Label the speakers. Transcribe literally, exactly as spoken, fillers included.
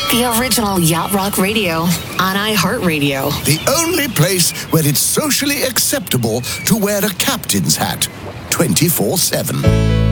Speaker 1: The original Yacht Rock Radio on iHeartRadio.
Speaker 2: The only place where it's socially acceptable to wear a captain's hat twenty-four seven.